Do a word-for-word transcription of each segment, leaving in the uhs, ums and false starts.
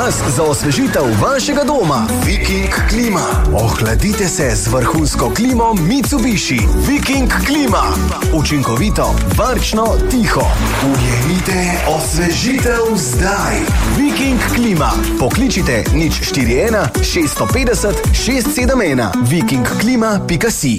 vas za osvežitev vašega doma. Viking Klima. Ohladite se z vrhunsko klimo Mitsubishi. Viking Klima. Učinkovito, varčno, tiho. Ujemite osvežitev zdaj. Viking Klima. Pokličite nič štiri ena šest pet nula šest sedem ena. viking klima pika si.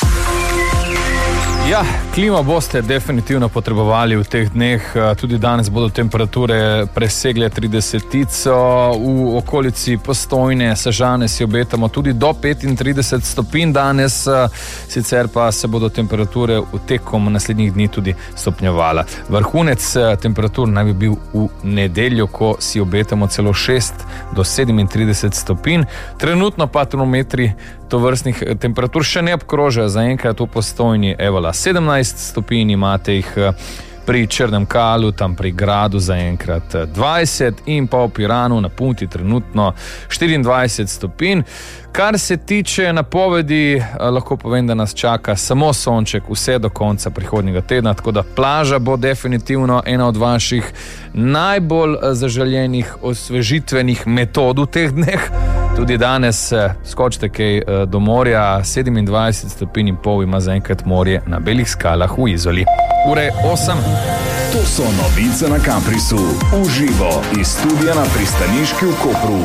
Ja, klimo boste definitivno potrebovali v teh dneh. Tudi danes bodo temperature presegle tridesetico. V okolici Postojne, Sežane si obetamo tudi do petintrideset stopinj danes. Sicer pa se bodo temperature v tekom naslednjih dni tudi stopnjevala. Vrhunec temperatur naj bi bil v nedeljo, ko si obetamo celo šest do sedemintrideset stopinj. Trenutno pa termometri tovrstnih temperatur še ne obkrožajo. Zaenkrat v Postojni, evola, sedemnajst stopinj, imate jih pri Črnem Kalu, tam pri Gradu zaenkrat dvajset in pa v Piranu na Punti trenutno štiriindvajset stopinj. Kar se tiče napovedi, lahko povem, da nas čaka samo sonček vse do konca prihodnjega tedna, tako da plaža bo definitivno ena od vaših najbolj zaželjenih osvežitvenih metod v teh dneh. Tudi danes skočite kaj do morja, sedemindvajset stopinj in pol ima zaenkrat morje na Belih skalah v Izoli. Ure osem. To so novice na Caprisu. Uživo iz studia na pristaniški v Kopru.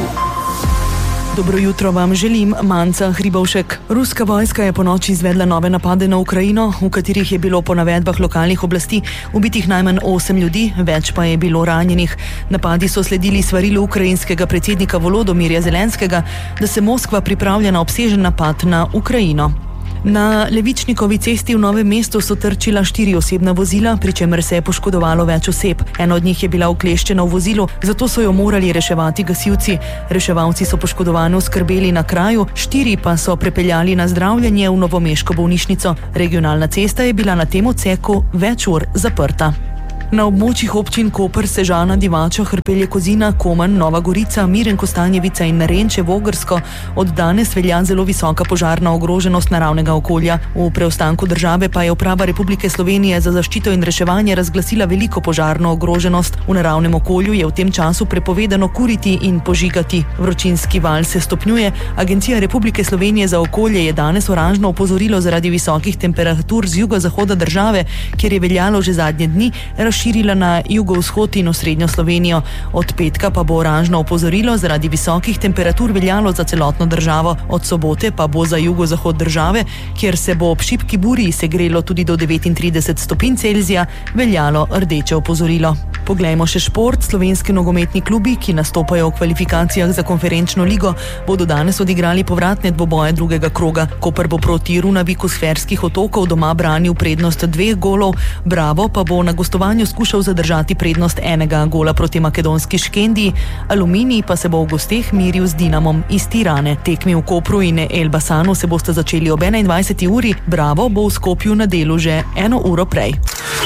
Dobro jutro vam želim, Manca Hribovšek. Ruska vojska je ponoči izvedla nove napade na Ukrajino, v katerih je bilo po navedbah lokalnih oblasti ubitih najmanj osem ljudi, več pa je bilo ranjenih. Napadi so sledili svarilu ukrajinskega predsednika Volodomirja Zelenskega, da se Moskva pripravlja na obsežen napad na Ukrajino. Na Levičnikovi cesti v Novem mestu so trčila štiri osebna vozila, pri čemer se je poškodovalo več oseb. Ena od njih je bila ukleščena v vozilu, zato so jo morali reševati gasilci. Reševalci so poškodovane oskrbeli na kraju, štiri pa so prepeljali na zdravljenje v novomeško bolnišnico. Regionalna cesta je bila na tem odseku več ur zaprta. Na območjih občin Koper, Sežana, Divača, Hrpelje, Kozina, Komen, Nova Gorica, Miren, Kostanjevica in Renče, Vogrsko od danes velja zelo visoka požarna ogroženost naravnega okolja. V preostanku države pa je Uprava Republike Slovenije za zaščito in reševanje razglasila veliko požarno ogroženost. V naravnem okolju je v tem času prepovedano kuriti in požigati. Vročinski val se stopnjuje. Agencija Republike Slovenije za okolje je danes oranžno opozorilo zaradi visokih temperatur z jugozahoda države, kjer je veljalo že zadnje dni, širila na jugovzhod in osrednjo Slovenijo. Od petka pa bo oranžno opozorilo zaradi visokih temperatur veljalo za celotno državo. Od sobote pa bo za jugozahod države, kjer se bo ob šibki burji segrelo tudi do devetintrideset stopinj Celzija, veljalo rdeče opozorilo. Poglejmo še šport. Slovenski nogometni klubi, ki nastopajo v kvalifikacijah za konferenčno ligo, bodo danes odigrali povratne dvoboje drugega kroga. Koper bo proti Runaviku s Ferskih otokov doma branil prednost dveh golov, Bravo pa bo na gostovanju skušal zadržati prednost enega gola proti makedonski Škendiji, Aluminij pa se bo v gosteh miril z Dinamom iz Tirane. Tekmi v Kopru in Elbasanu se boste začeli ob enaindvajseti uri, Bravo bo v Skopju na delu že eno uro prej.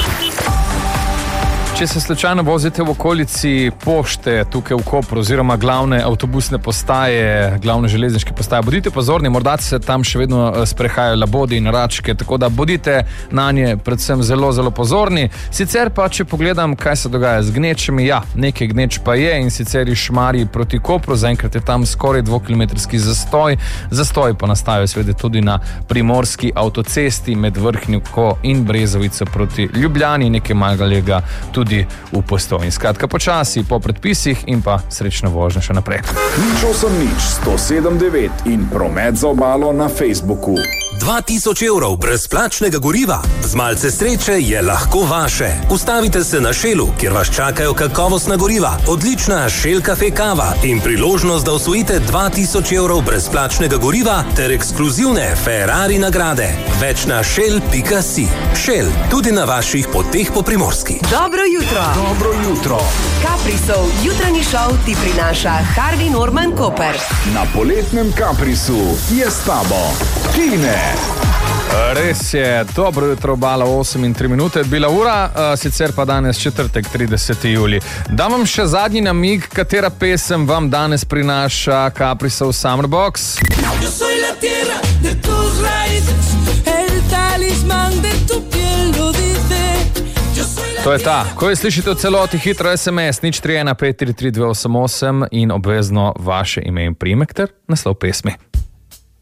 Če se slučajno vozite v okolici pošte tukaj v Kopru oziroma glavne avtobusne postaje, glavne železniške postaje, bodite pozorni, morda se tam še vedno sprehajajo labodi in račke, tako da bodite na nje predvsem zelo, zelo pozorni. Sicer pa, če pogledam, kaj se dogaja z gnečami, ja, nekaj gneč pa je in sicer iz Šmarij proti Kopru, zaenkrat je tam skoraj dvokilometrski zastoj. Zastoj pa nastajajo seveda tudi na primorski avtocesti med Vrhniko in Brezovico proti Ljubljani, nekaj malega tudi v Postojni. Skratka, počasi po predpisih in pa srečno vožnjo še naprej. Nič osem nič sto sedem devet in promet za obalo na Facebooku. dva tisoč evrov brezplačnega goriva. Z malce sreče je lahko vaše. Ustavite se na Shellu, kjer vas čakajo kakovostna goriva, odlična Shell Cafe kava in priložnost, da osvojite dva tisoč evrov brezplačnega goriva ter ekskluzivne Ferrari nagrade. Več na shell pika si. Shell, tudi na vaših poteh po Primorski. Dobro jutro. Dobro jutro. Caprisov jutranji šov ti prinaša Harvey Norman Koper. Na poletnem Caprisu je s tabo Tine. Res je, dobro jutro, obala osem in tri minute, bila ura, sicer pa danes četrtek, trideseti julij. Dam vam še zadnji namig, katera pesem vam danes prinaša Caprisov Summerbox. Yo soy la tierra de tus raíces, el talismán de tu piel lo dice. Yo soy la To je ta. Ko je slišite v celoti, hitro S M S nič tri ena pet tri tri dve osem osem in obvezno vaše ime in priimek ter naslov pesmi.